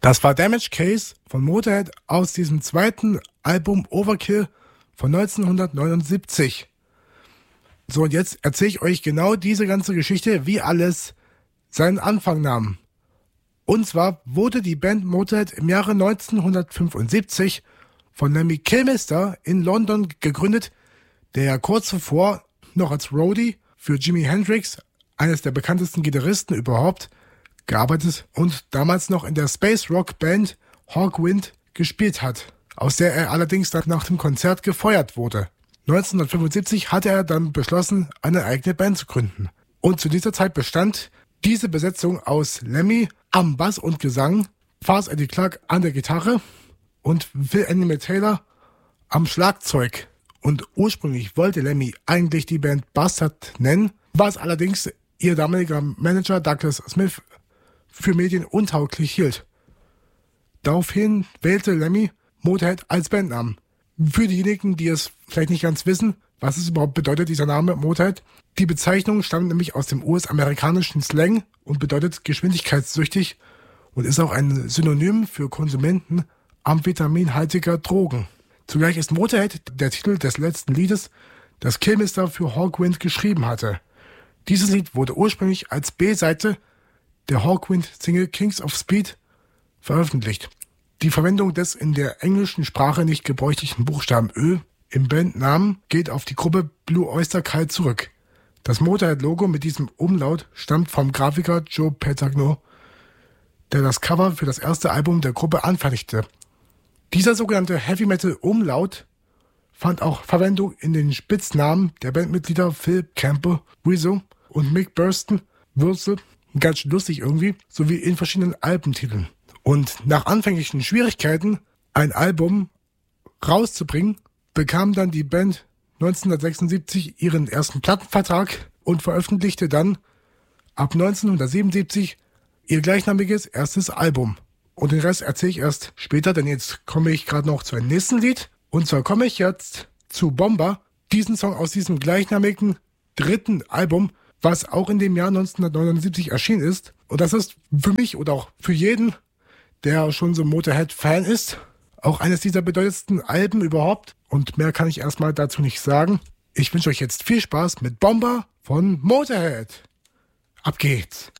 Das war Damage Case von Motorhead aus diesem zweiten Album Overkill von 1979. So, und jetzt erzähle ich euch genau diese ganze Geschichte, wie alles seinen Anfang nahm. Und zwar wurde die Band Motorhead im Jahre 1975 von Lemmy Kilmister in London gegründet, der ja kurz zuvor noch als Roadie für Jimi Hendrix, eines der bekanntesten Gitarristen überhaupt, gearbeitet und damals noch in der Space Rock Band Hawkwind gespielt hat, aus der er allerdings dann nach dem Konzert gefeuert wurde. 1975 hatte er dann beschlossen, eine eigene Band zu gründen. Und zu dieser Zeit bestand diese Besetzung aus Lemmy am Bass und Gesang, Fars Eddie Clarke an der Gitarre und Phil Animal Taylor am Schlagzeug. Und ursprünglich wollte Lemmy eigentlich die Band Bastard nennen, was allerdings ihr damaliger Manager Douglas Smith für Medien untauglich hielt. Daraufhin wählte Lemmy Motorhead als Bandnamen. Für diejenigen, die es vielleicht nicht ganz wissen, was es überhaupt bedeutet, dieser Name Motorhead. Die Bezeichnung stammt nämlich aus dem US-amerikanischen Slang und bedeutet geschwindigkeitssüchtig und ist auch ein Synonym für Konsumenten amphetaminhaltiger Drogen. Zugleich ist Motorhead der Titel des letzten Liedes, das Kilmister für Hawkwind geschrieben hatte. Dieses Lied wurde ursprünglich als B-Seite der Hawkwind-Single Kings of Speed veröffentlicht. Die Verwendung des in der englischen Sprache nicht gebräuchlichen Buchstaben Ö im Bandnamen geht auf die Gruppe Blue Oyster Cult zurück. Das Motorhead-Logo mit diesem Umlaut stammt vom Grafiker Joe Petagno, der das Cover für das erste Album der Gruppe anfertigte. Dieser sogenannte Heavy-Metal-Umlaut fand auch Verwendung in den Spitznamen der Bandmitglieder Phil Campbell, Rizzo und Mick Burston, Würzel, ganz lustig irgendwie, sowie in verschiedenen Albentiteln. Und nach anfänglichen Schwierigkeiten, ein Album rauszubringen, bekam dann die Band 1976 ihren ersten Plattenvertrag und veröffentlichte dann ab 1977 ihr gleichnamiges erstes Album. Und den Rest erzähle ich erst später, denn jetzt komme ich gerade noch zu einem nächsten Lied. Und zwar komme ich jetzt zu Bomber, diesen Song aus diesem gleichnamigen dritten Album, was auch in dem Jahr 1979 erschienen ist. Und das ist für mich oder auch für jeden, der schon so Motorhead-Fan ist, auch eines dieser bedeutendsten Alben überhaupt. Und mehr kann ich erstmal dazu nicht sagen. Ich wünsche euch jetzt viel Spaß mit Bomber von Motorhead. Ab geht's!